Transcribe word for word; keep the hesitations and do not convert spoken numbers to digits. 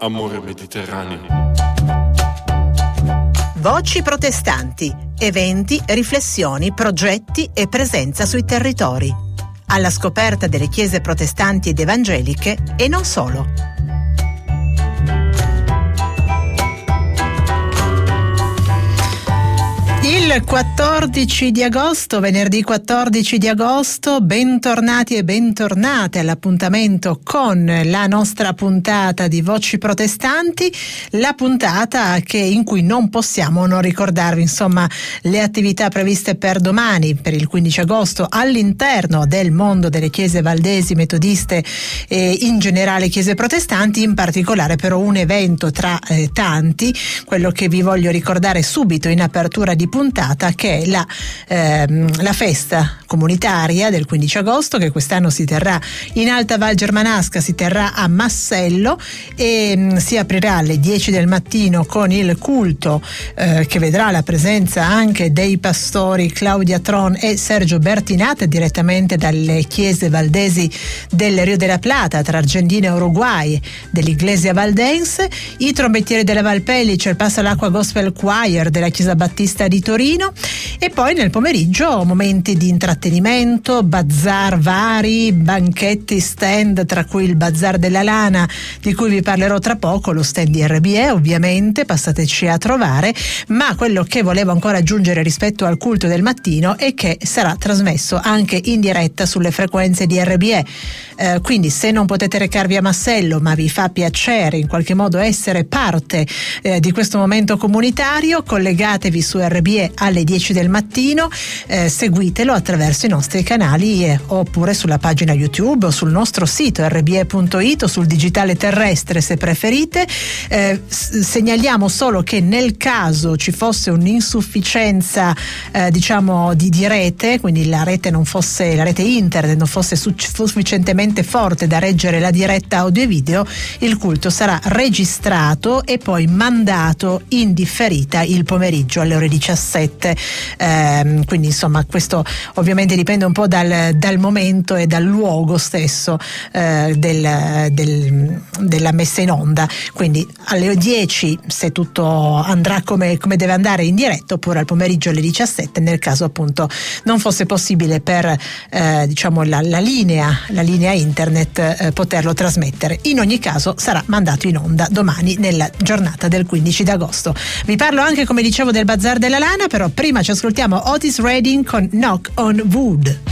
amore mediterraneo. Voci protestanti, eventi, riflessioni, progetti e presenza sui territori. Alla scoperta delle chiese protestanti ed evangeliche e non solo. Il quattordici di agosto, venerdì quattordici di agosto, bentornati e bentornate all'appuntamento con la nostra puntata di Voci Protestanti, la puntata che in cui non possiamo non ricordarvi insomma le attività previste per domani, per il quindici agosto, all'interno del mondo delle chiese valdesi, metodiste e in generale chiese protestanti, in particolare però un evento tra eh, tanti, quello che vi voglio ricordare subito in apertura di puntata, che è la, ehm, la festa comunitaria del quindici agosto, che quest'anno si terrà in Alta Val Germanasca, si terrà a Massello e mh, si aprirà alle dieci del mattino con il culto eh, che vedrà la presenza anche dei pastori Claudia Tron e Sergio Bertinat direttamente dalle chiese valdesi del Rio de la Plata, tra Argentina e Uruguay, dell'Iglesia Valdense, i trombettieri della Valpellice, il Passa l'Acqua Gospel Choir della Chiesa Battista di Torino, e poi nel pomeriggio momenti di intrattenimento, bazar vari, banchetti, stand, tra cui il Bazar della Lana di cui vi parlerò tra poco, lo stand di R B E ovviamente, passateci a trovare, ma quello che volevo ancora aggiungere rispetto al culto del mattino è che sarà trasmesso anche in diretta sulle frequenze di R B E, eh, quindi se non potete recarvi a Massello ma vi fa piacere in qualche modo essere parte eh, di questo momento comunitario, collegatevi su R B E alle dieci del mattino, eh, seguitelo attraverso i nostri canali eh, oppure sulla pagina YouTube o sul nostro sito erre bi e punto it o sul digitale terrestre se preferite. Eh, s- segnaliamo solo che nel caso ci fosse un'insufficienza eh, diciamo di, di rete, quindi la rete non fosse la rete internet non fosse su- sufficientemente forte da reggere la diretta audio e video, il culto sarà registrato e poi mandato in differita il pomeriggio alle ore diciassette, eh, quindi insomma questo ovviamente dipende un po' dal, dal momento e dal luogo stesso eh, del, del, della messa in onda, quindi alle dieci se tutto andrà come, come deve andare in diretta, oppure al pomeriggio alle diciassette nel caso appunto non fosse possibile per eh, diciamo la, la linea la linea internet eh, poterlo trasmettere. In ogni caso sarà mandato in onda domani nella giornata del quindici d'agosto. Vi parlo anche, come dicevo, del Bazar della Lana, però prima ci ascoltiamo Otis Redding con Knock on Wood.